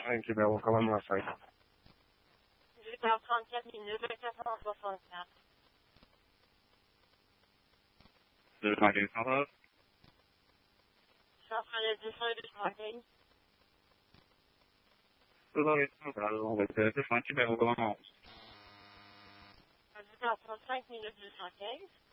8h35, ben on recommande à 5. 8h34 minutes, 464. 215 centrale. Centrale de 215. 215 centrale, on va être 5 numéro commandement 11. 8h35 minutes, 215.